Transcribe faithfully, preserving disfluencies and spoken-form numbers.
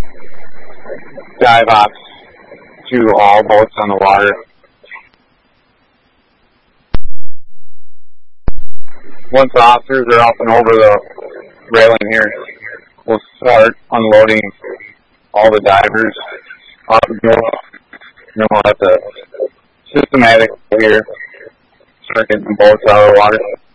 dive ops to all boats on the water. Once the officers are up and over the railing here, we'll start unloading all the divers off the boat. Then we'll have to systematically here start getting the boats out of the water.